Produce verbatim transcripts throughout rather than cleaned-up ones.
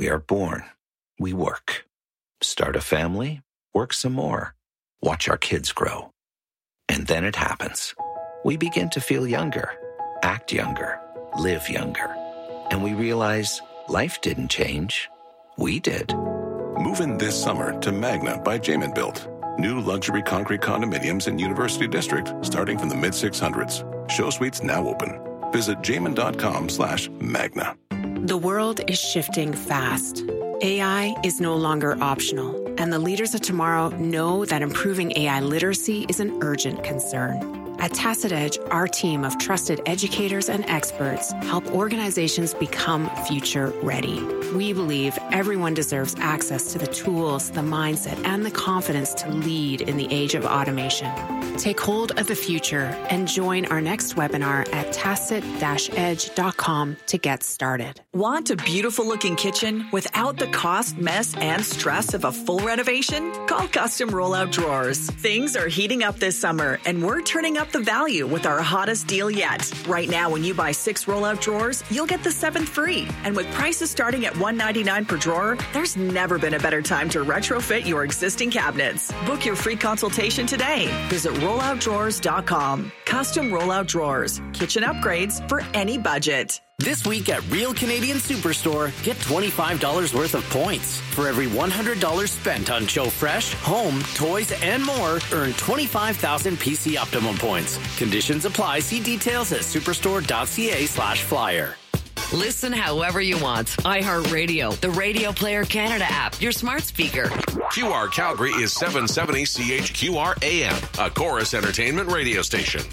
We are born. We work. Start a family. Work some more. Watch our kids grow. And then it happens. We begin to feel younger, act younger, live younger. And we realize life didn't change. We did. Move in this summer to Magna by Jamin Built. New luxury concrete condominiums in University District starting from the mid six hundreds. Show suites now open. Visit jamin.com slash magna. The world is shifting fast. A I is no longer optional, and the leaders of tomorrow know that improving A I literacy is an urgent concern. At Tacit Edge, our team of trusted educators and experts help organizations become future ready. We believe everyone deserves access to the tools, the mindset, and the confidence to lead in the age of automation. Take hold of the future and join our next webinar at tacit dash edge dot com to get started. Want a beautiful looking kitchen without the cost, mess, and stress of a full renovation? Call Custom Rollout Drawers. Things are heating up this summer, and we're turning up the value with our hottest deal yet. Right now, when you buy six rollout drawers, you'll get the seventh free. And with prices starting at one hundred ninety-nine dollars per drawer, there's never been a better time to retrofit your existing cabinets. Book your free consultation today. Visit rollout drawers dot com. Custom Rollout Drawers. Kitchen upgrades for any budget. This week at Real Canadian Superstore, get twenty-five dollars worth of points. For every one hundred dollars spent on Joe Fresh, home, toys, and more, earn twenty-five thousand P C Optimum points. Conditions apply. See details at superstore.ca slash flyer. Listen however you want. iHeartRadio, the Radio Player Canada app, your smart speaker. Q R Calgary is seven seventy C H Q R A M, a Chorus Entertainment radio station.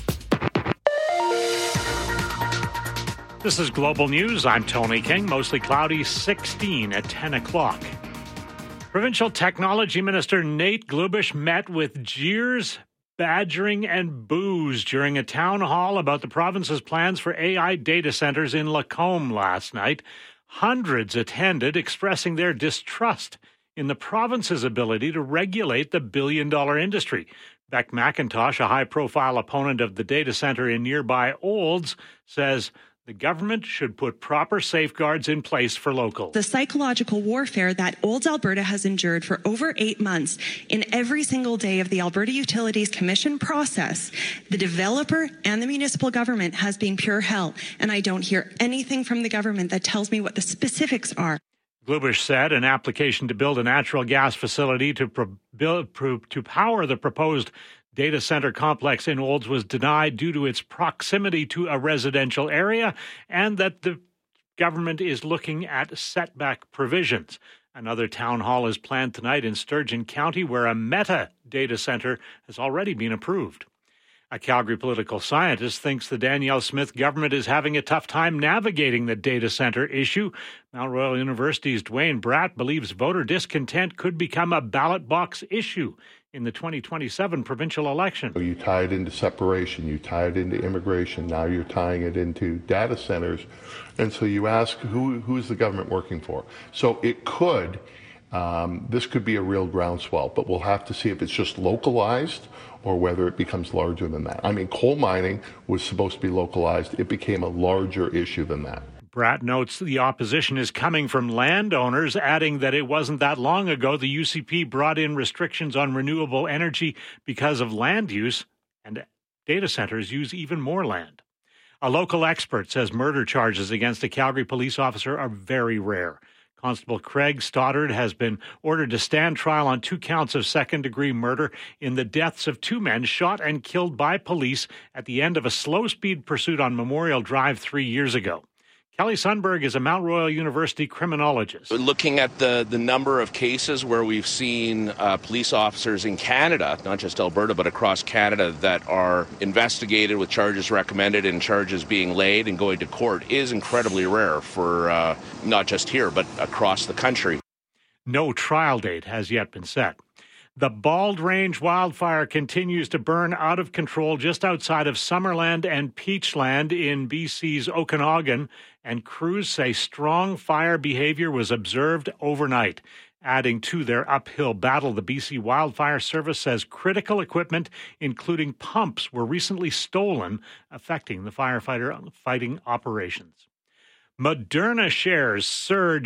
This is Global News. I'm Tony King. Mostly cloudy, sixteen at ten o'clock. Provincial Technology Minister Nate Glubish met with jeers, badgering, and boos during a town hall about the province's plans for A I data centers in Lacombe last night. Hundreds attended, expressing their distrust in the province's ability to regulate the billion-dollar industry. Beck McIntosh, a high-profile opponent of the data center in nearby Olds, says the government should put proper safeguards in place for locals. The psychological warfare that Olds, Alberta has endured for over eight months in every single day of the Alberta Utilities Commission process, the developer and the municipal government has been pure hell, and I don't hear anything from the government that tells me what the specifics are. Glubish said an application to build a natural gas facility to, pro- build, pro- to power the proposed data center complex in Olds was denied due to its proximity to a residential area and that the government is looking at setback provisions. Another town hall is planned tonight in Sturgeon County where a Meta data center has already been approved. A Calgary political scientist thinks the Danielle Smith government is having a tough time navigating the data center issue. Mount Royal University's Dwayne Bratt believes voter discontent could become a ballot box issue in the twenty twenty-seven provincial election. You tie it into separation, you tie it into immigration, now you're tying it into data centers. And so you ask, who who's the government working for? So it could, um, this could be a real groundswell, but we'll have to see if it's just localized or whether it becomes larger than that. I mean, coal mining was supposed to be localized. It became a larger issue than that. Bratt notes the opposition is coming from landowners, adding that it wasn't that long ago the U C P brought in restrictions on renewable energy because of land use, and data centers use even more land. A local expert says murder charges against a Calgary police officer are very rare. Constable Craig Stoddard has been ordered to stand trial on two counts of second-degree murder in the deaths of two men shot and killed by police at the end of a slow-speed pursuit on Memorial Drive three years ago. Kelly Sundberg is a Mount Royal University criminologist. Looking at the, the number of cases where we've seen uh, police officers in Canada, not just Alberta, but across Canada, that are investigated with charges recommended and charges being laid and going to court is incredibly rare for uh, not just here, but across the country. No trial date has yet been set. The Bald Range wildfire continues to burn out of control just outside of Summerland and Peachland in B C's Okanagan, and crews say strong fire behavior was observed overnight. Adding to their uphill battle, the B C Wildfire Service says critical equipment, including pumps, were recently stolen, affecting the firefighter fighting operations. Moderna shares surged